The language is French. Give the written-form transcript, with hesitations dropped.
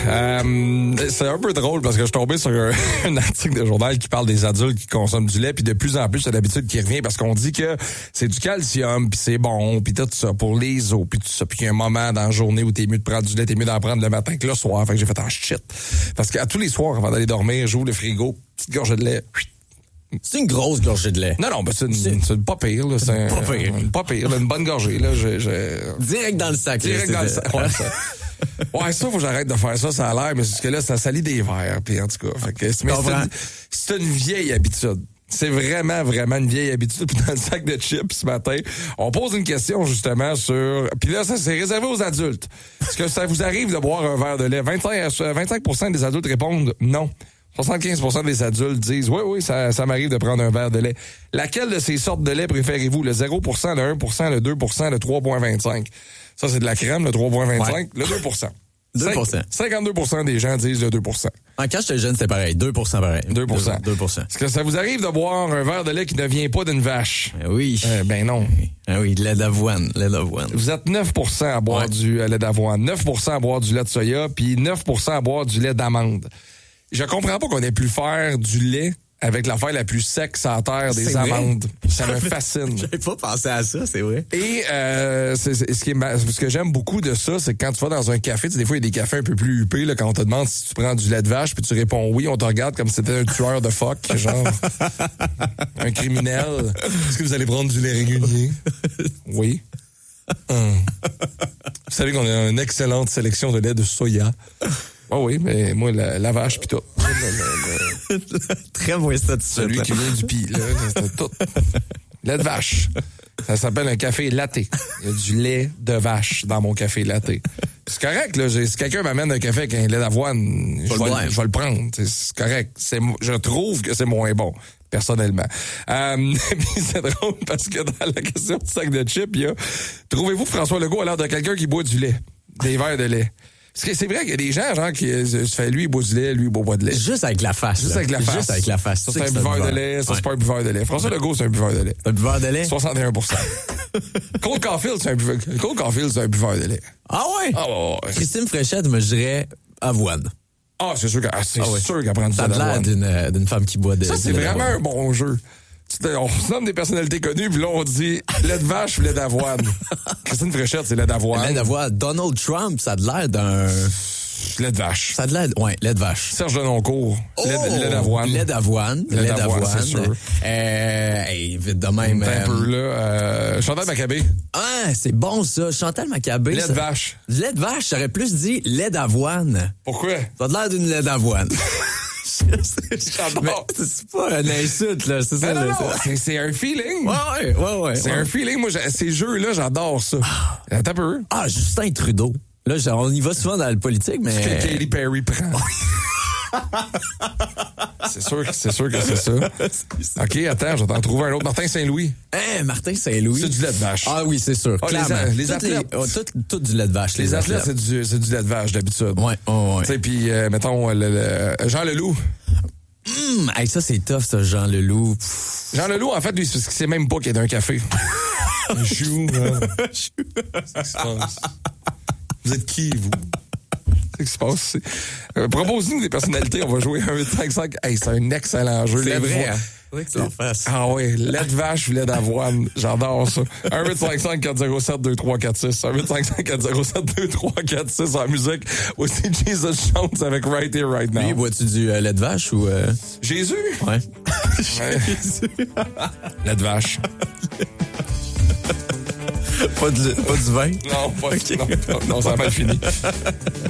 C'est un peu drôle parce que je suis tombé sur un article de journal qui parle des adultes qui consomment du lait, puis de plus en plus, c'est l'habitude qui revient parce qu'on dit que c'est du calcium, puis c'est bon, puis tout ça pour les os, puis tout ça. Puis il y a un moment dans la journée où t'es mieux de prendre du lait, t'es mieux d'en prendre le matin que le soir. Fait que j'ai fait shit. Parce qu'à tous les soirs, avant d'aller dormir, j'ouvre le frigo, petite gorgée de lait. C'est une grosse gorgée de lait. Non, ben c'est pas pire, là. C'est pas pire, là, une bonne gorgée, là. Direct dans le sac. Direct dans le sac. Ouais, ça. Ouais, ça, faut que j'arrête de faire ça, ça a l'air, mais c'est que là, ça salit des verres, puis en tout cas. Fait que, mais c'est une vieille habitude. C'est vraiment, vraiment une vieille habitude. Puis dans le sac de chips ce matin, on pose une question justement sur... Puis là, ça, c'est réservé aux adultes. Est-ce que ça vous arrive de boire un verre de lait? 25% des adultes répondent non. 75% des adultes disent oui, ça m'arrive de prendre un verre de lait. Laquelle de ces sortes de lait préférez-vous? Le 0%, le 1%, le 2%, le 3,25%? Ça, c'est de la crème, le 3,25%. Ouais. Le 2%. 2%. 52% des gens disent le 2%. Quand j'étais jeune, c'était pareil. 2% pareil. 2%. 2%. Est-ce que ça vous arrive de boire un verre de lait qui ne vient pas d'une vache? Oui. Ben non. Oui, lait d'avoine. Vous êtes 9% à boire du lait d'avoine, 9% à boire du lait de soya, puis 9% à boire du lait d'amande. Je comprends pas qu'on ait pu faire du lait avec l'affaire la plus sec sur la terre, des amandes. Ça me fascine. J'avais pas pensé à ça, c'est vrai. Et ce que j'aime beaucoup de ça, c'est que quand tu vas dans un café, des fois, il y a des cafés un peu plus huppés, là, quand on te demande si tu prends du lait de vache, puis tu réponds oui, on te regarde comme si c'était un tueur de phoque, genre un criminel. Est-ce que vous allez prendre du lait régulier? Oui. Vous savez qu'on a une excellente sélection de lait de soya. Oh oui, mais moi, la vache pis tout. Très moins satisfait. Celui qui vient du pis, là, c'est tout. Lait de vache. Ça s'appelle un café latte. Il y a du lait de vache dans mon café latte. C'est correct, là. Si quelqu'un m'amène un café avec un lait d'avoine, je vais le prendre. C'est correct. Je trouve que c'est moins bon. Personnellement. C'est drôle parce que dans la question du sac de chips, il y a trouvez-vous François Legault a l'air de quelqu'un qui boit du lait, des verres de lait? Parce que c'est vrai qu'il y a des gens, genre, qui se fait lui, il boit du lait, lui, il boit pas de lait. Juste avec la face. Juste avec la face. Juste avec la face. Ça, c'est un buveur de lait. Ça, c'est pas un buveur de lait. François Legault, c'est un buveur de lait. Un buveur de lait? 61%. Cole Caulfield, c'est un buveur de lait. Ah ouais? Ah ouais. Christine Fréchette, me dirais avoine. Ah, c'est sûr qu'elle prend du lait d'avoine. Ça a l'air d'une femme qui boit de lait. Ça, c'est vraiment un bon jeu. On se nomme des personnalités connues, puis là, on dit lait de vache ou lait d'avoine. Christine Fréchette, c'est lait d'avoine. Lait d'avoine. Donald Trump, ça a l'air d'un... Lait de vache. Ça a l'air... Ouais, lait de vache. Serge Denoncourt. Lait d'avoine. Lait d'avoine. C'est sûr. Vite de même. Un peu, là. Chantal Maccabé. Ah, c'est bon, ça. Chantal Maccabé. Lait de vache. Lait de vache, j'aurais plus dit lait d'avoine. Pourquoi? Ça a l'air d'une lait d'avoine. J'adore. C'est pas une insulte, là. C'est ça, non, là. c'est un feeling. Ouais. C'est un feeling. Moi, ces jeux-là, j'adore ça. T'as peu. Ah, Justin Trudeau. Là, on y va souvent dans la politique, mais... Ce que Katy Perry prend. C'est sûr que c'est ça. OK, attends, je vais t'en trouver un autre. Martin Saint-Louis. Martin Saint-Louis. C'est du lait de vache. Ah oui, c'est sûr. Les athlètes. Tout du lait de vache. Les athlètes, c'est du lait de vache, d'habitude. Ouais. Tu sais, puis, mettons, Jean Leloup. Ça, c'est tough, ça, Jean Leloup. Jean Leloup, en fait, lui, c'est parce qu'il sait même pas qu'il y a d'un café. Un chou, C'est ce qui se passe. Vous êtes qui, vous? C'est ce qui se passe. Propose-nous des personnalités, on va jouer un 8-5-5. Hey, c'est un excellent jeu. C'est vrai, hein? Oui, que tu en fasses. Ah oui, lait de vache ou lait d'avoine. J'adore ça. 1-855-407-2346. 1-855-407-2346 en musique. Aussi Jesus Jones avec Right Here, Right Now. Lui, bois-tu du lait de vache ou... Jésus? Ouais. Jésus. Lait de vache. Pas du vin? Non, pas non, ça a mal fini.